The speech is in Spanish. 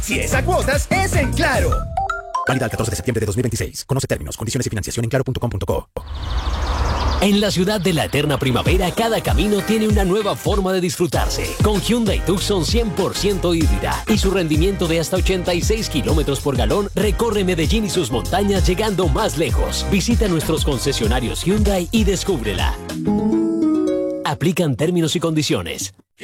Si es a cuotas, es en Claro. Válida el 14 de septiembre de 2026. Conoce términos, condiciones y financiación en claro.com.co. En la ciudad de la eterna primavera, cada camino tiene una nueva forma de disfrutarse. Con Hyundai Tucson 100% híbrida y su rendimiento de hasta 86 kilómetros por galón, recorre Medellín y sus montañas llegando más lejos. Visita nuestros concesionarios Hyundai y descúbrela. Aplican términos y condiciones.